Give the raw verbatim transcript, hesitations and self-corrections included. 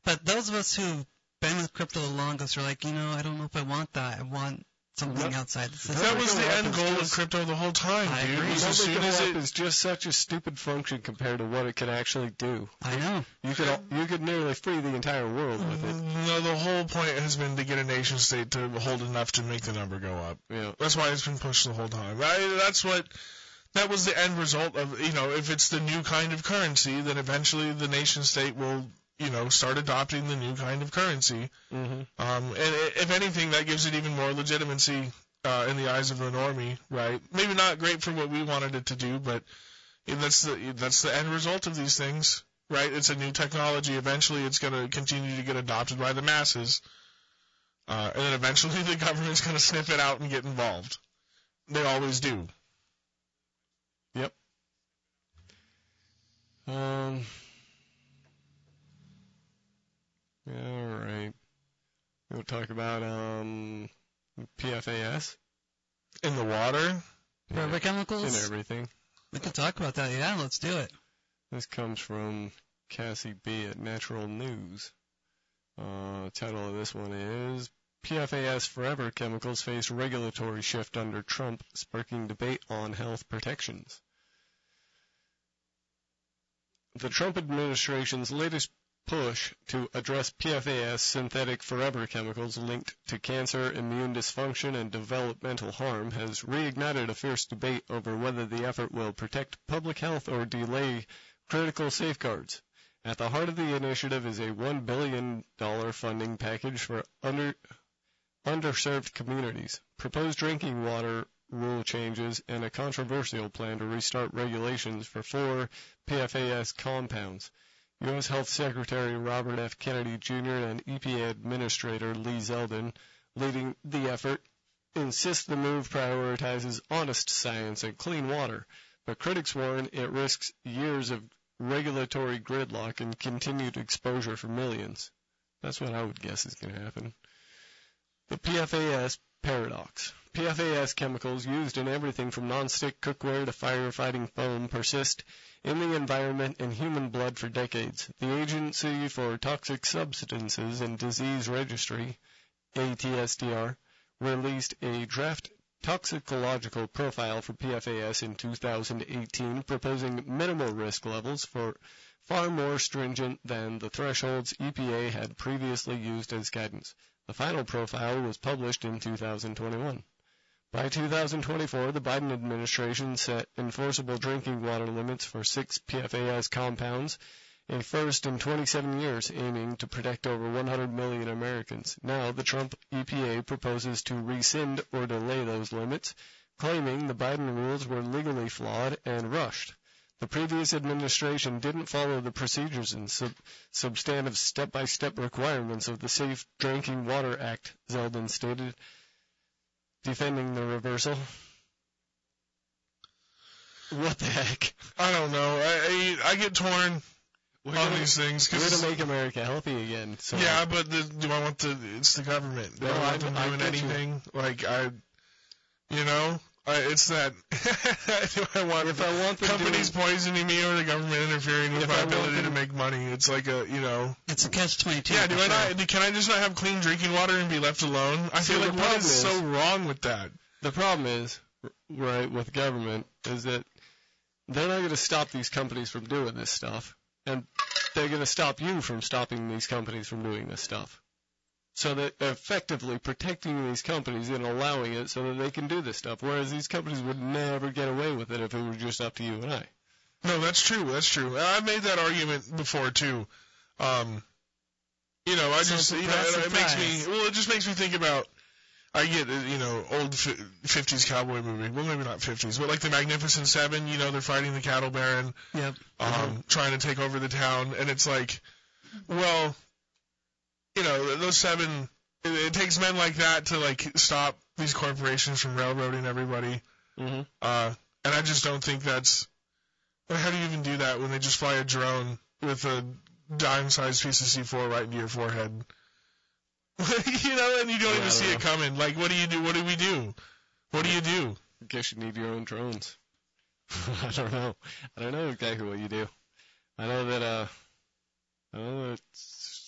But those of us who've been with crypto the longest are like, you know, I don't know if I want that. I want something outside the system. That was the end goal of crypto the whole time, I dude. agree. As Public soon as co-op it, is just such a stupid function compared to what it can actually do. I know. You could you could nearly free the entire world with it. no, the whole point has been to get a nation state to hold enough to make the number go up. Yeah. That's why it's been pushed the whole time. I, that's what. That was the end result of, you know, if it's the new kind of currency, then eventually the nation state will, you know, start adopting the new kind of currency. Mm-hmm. Um, and if anything, that gives it even more legitimacy uh, in the eyes of the normie, right? Maybe not great for what we wanted it to do, but that's the that's the end result of these things, right? It's a new technology. Eventually, it's going to continue to get adopted by the masses, uh, and then eventually the government's going to sniff it out and get involved. They always do. Yep. Um. All right. We'll talk about um P F A S In the water? Forever chemicals? and everything. We can talk about that. Yeah, let's do it. This comes from Cassie B at Natural News. Uh, title of this one is P F A S Forever Chemicals Face Regulatory Shift Under Trump, Sparking Debate on Health Protections. The Trump administration's latest push to address P F A S synthetic forever chemicals linked to cancer, immune dysfunction, and developmental harm has reignited a fierce debate over whether the effort will protect public health or delay critical safeguards. At the heart of the initiative is a one billion dollars funding package for under, underserved communities, proposed drinking water rule changes, and a controversial plan to restart regulations for four P F A S compounds. U S Health Secretary Robert F. Kennedy Junior and E P A Administrator Lee Zeldin, leading the effort, insist the move prioritizes honest science and clean water, but critics warn it risks years of regulatory gridlock and continued exposure for millions. That's what I would guess is going to happen. The P F A S paradox. P F A S chemicals used in everything from non-stick cookware to firefighting foam persist in the environment and human blood for decades. The Agency for Toxic Substances and Disease Registry, A T S D R, released a draft toxicological profile for P F A S in two thousand eighteen, proposing minimal risk levels for far more stringent than the thresholds E P A had previously used as guidance. The final profile was published in two thousand twenty-one. By two thousand twenty-four, the Biden administration set enforceable drinking water limits for six P F A S compounds, a first in twenty-seven years, aiming to protect over one hundred million Americans. Now, the Trump E P A proposes to rescind or delay those limits, claiming the Biden rules were legally flawed and rushed. The previous administration didn't follow the procedures and sub- substantive step-by-step requirements of the Safe Drinking Water Act, Zeldin stated, defending the reversal. What the heck? I don't know. I I, I get torn We're on gonna, these things. we're Cause going to make America healthy again. So. yeah, but the, do I want the? It's the government. Do No, I want I- them I doing get you. anything? Like I, you know, I, it's that. do I want If I want them companies doing- poisoning me or the government interfering with If my I want ability to them- make money? It's like a, you know. It's a catch twenty-two. Yeah. Do for I sure. not? Can I just not have clean drinking water and be left alone? I See, feel the like what problem is is- so wrong with that? The problem is, r- right, with government, is that they're not going to stop these companies from doing this stuff, and they're going to stop you from stopping these companies from doing this stuff. So that effectively protecting these companies and allowing it so that they can do this stuff, whereas these companies would never get away with it if it were just up to you and I. No, that's true. That's true. I've made that argument before too. Um, you know, I So just, you know, surprise, it, it makes surprise. me. Well, it just makes me think about. I get, uh, you know, old fifties cowboy movie. Well, maybe not fifties, but like the Magnificent Seven. You know, they're fighting the cattle baron, Yep. um, trying to take over the town, and it's like, well, you know, those seven. It, it takes men like that to like stop these corporations from railroading everybody. Mm-hmm. Uh, and I just don't think that's. How do you even do that when they just fly a drone with a dime-sized piece of C four right into your forehead? You know, and you don't Yeah, even I see don't it coming. Like, what do you do? What do we do? What do you do? I guess you need your own drones. I don't know. I don't know exactly what you do. I know that, uh, I know that